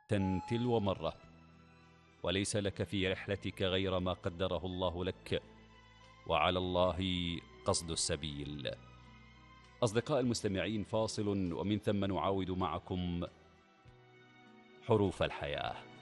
تلو مرة، وليس لك في رحلتك غير ما قدره الله لك، وعلى الله قصد السبيل. أصدقاء المستمعين، فاصل ومن ثم نعاود معكم حروف الحياة.